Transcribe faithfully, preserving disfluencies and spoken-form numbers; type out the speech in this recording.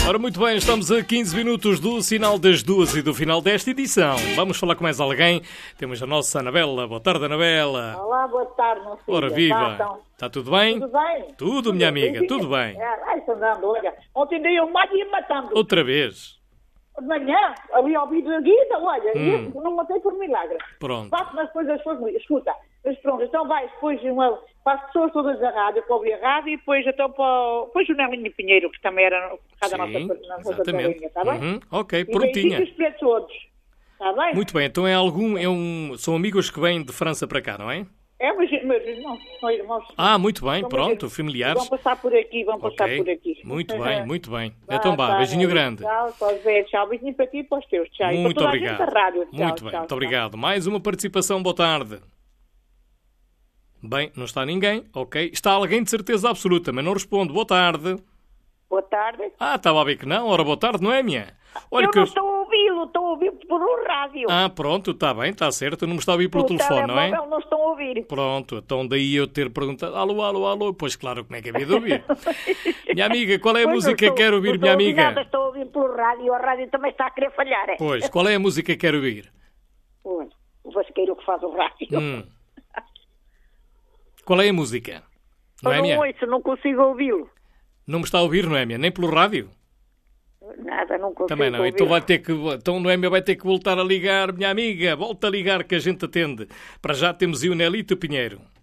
Ora, muito bem, estamos a quinze minutos do sinal das duas e do final desta edição. Vamos falar com mais alguém. Temos a nossa Anabela. Boa tarde, Anabela. Olá, boa tarde, meu filho. Ora, viva. Tá, então. Está tudo bem? Tudo bem? Tudo, Tudo minha amiga, bem. tudo bem. É, ai, estou andando, olha. Ontem dei um mato e ia matando. Outra vez. De manhã, ali ao vídeo da guita, olha, Hum. eu não matei por milagre. Pronto. Faço umas coisas, coisas, escuta. Mas pronto, então vais depois uma, para as pessoas todas da rádio, para ouvir a rádio, e depois então para o, depois o Nelinho Pinheiro, que também era por causa da Sim, nossa, nossa exatamente. carinha, está bem? Uhum, ok, E prontinha. beijinhos para todos, está bem? Muito bem, então é algum, é um, são amigos que vêm de França para cá, não é? É, meus, meus irmãos, são irmãos. Ah, muito bem, São pronto, meus- familiares. Vão passar por aqui, vão passar Ok, por aqui. muito bem, muito bem. Vá, Então vá, tá, beijinho né? grande. Tchau, pode ver, tchau. Beijinho para ti e para os teus. Tchau. E para Muito toda a obrigado. gente da rádio. Tchau, Muito bem, tchau, muito tchau. obrigado. Mais uma participação, boa tarde. Bem, não está ninguém, ok. Está alguém de certeza absoluta, mas não responde. Boa tarde. Boa tarde. Ah, estava a ver que não. Ora, boa tarde, não é minha? Olha eu que não eu... estou a ouvi-lo, estou a ouvir por um rádio. Ah, pronto, está bem, está certo. Não me está a ouvir pelo Pelo telefone, não é? telemóvel não estão a ouvir. Pronto, então daí eu ter perguntado alô, alô, alô. Pois claro, como é que havia de ouvir? Minha amiga, qual é a Pois, música não que estou- quer ouvir, não minha estou a ouvir amiga? Nada, estou a ouvir pelo rádio e a rádio também está a querer falhar. É? Pois, qual é a música que quer ouvir? Olha, o Vasqueiro que faz o rádio. Hum. Qual é a música? Não é eu minha? não ouço, não consigo ouvi-lo. Não me está a ouvir, não é minha? Nem pelo rádio? Nada, não consigo Também não. ouvir. Então vai ter que, então não é minha, vai ter que voltar a ligar, minha amiga. Volta a ligar que a gente atende. Para já temos aí o Nelito Pinheiro.